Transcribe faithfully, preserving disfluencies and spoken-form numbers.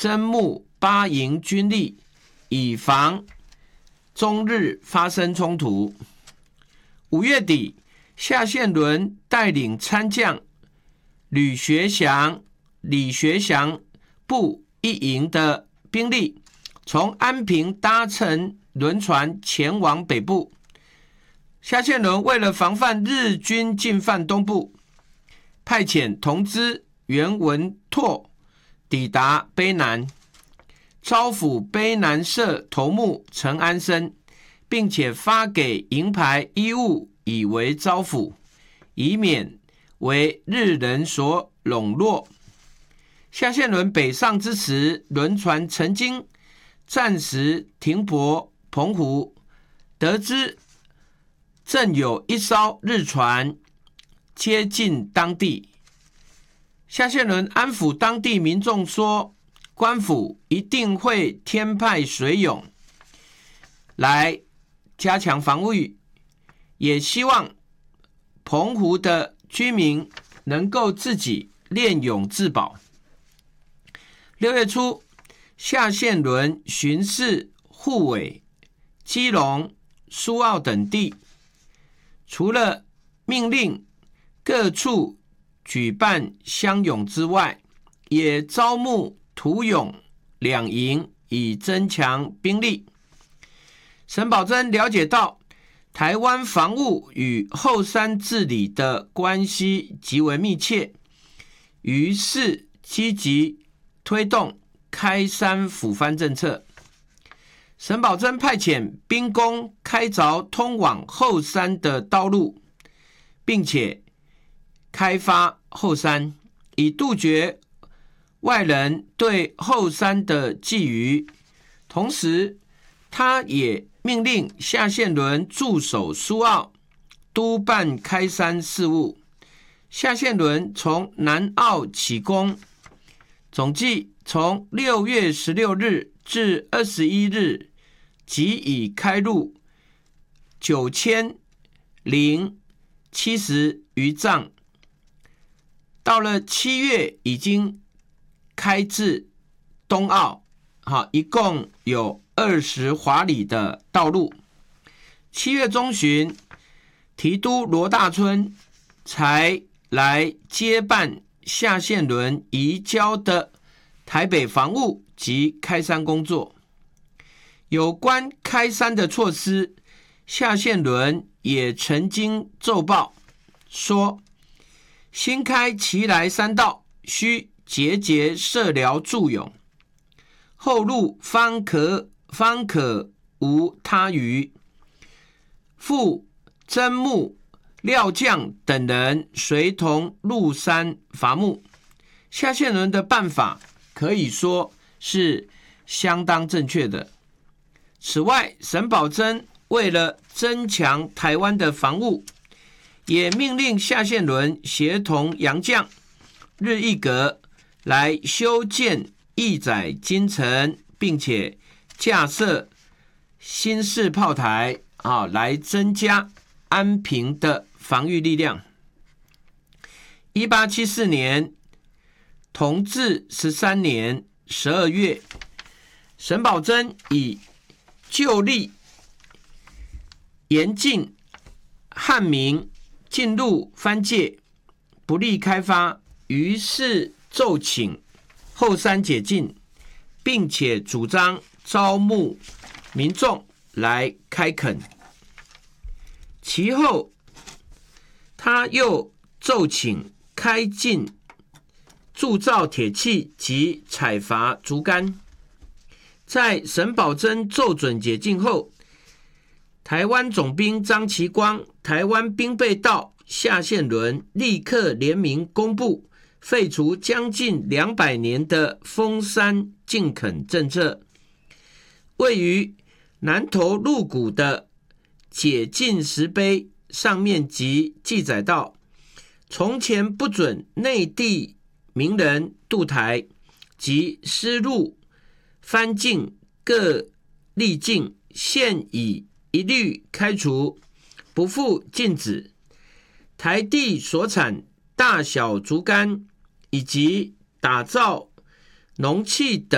征募八营军力，以防中日发生冲突。五月底，夏宪伦带领参将吕学祥、李学祥部一营的兵力，从安平搭乘轮船前往北部。夏宪伦为了防范日军进犯东部，派遣同知袁文拓抵达卑南，招抚卑南社头目陈安生，并且发给营排衣物以为招抚，以免为日人所笼络。夏宪伦北上之时，轮船曾经暂时停泊澎湖，得知正有一艘日船接近当地。夏宪伦安抚当地民众说，官府一定会添派水勇来加强防御，也希望澎湖的居民能够自己练勇自保。六月初，夏宪伦巡视滬尾、基隆、苏澳等地，除了命令各处举办乡勇之外，也招募土勇两营以增强兵力。沈葆桢了解到台湾防务与后山治理的关系极为密切，于是积极推动开山抚番政策。沈葆桢派遣兵工开凿通往后山的道路，并且开发后山，以杜绝外人对后山的觊觎。同时，他也命令夏宪伦驻守苏澳，督办开山事务。夏宪伦从南澳起攻，总计从六月十六日至二十一日，即已开入九千零七十余丈。到了七月，已经开至东澳，好，一共有二十华里的道路。七月中旬，提督罗大春才来接办夏宪伦移交的台北防务及开山工作。有关开山的措施，夏宪伦也曾经奏报说，新开奇来山道，需节节设寮驻勇，后路方可方可无他余。复征募廖将等人随同入山伐木。夏宪伦的办法可以说是相当正确的。此外，沈葆桢为了增强台湾的防务，也命令夏宪伦协同洋将日一阁来修建义载金城，并且架设新式炮台，啊，来增加安平的防御力量。一八七四年，同治十三年十二月，沈葆桢以旧例严禁汉民进入番界，不利开发，于是奏请后山解禁，并且主张招募民众来开垦。其后，他又奏请开禁铸造铁器及采伐竹竿。在沈葆桢奏准解禁后，台湾总兵张其光、台湾兵备道夏宪伦立刻联名公布废除将近两百年的封山禁垦政策。位于南投鹿谷的解禁石碑上面即记载到，从前不准内地名人渡台及私入番境各历境，现已一律开除，不复禁止。台地所产大小竹竿以及打造农器等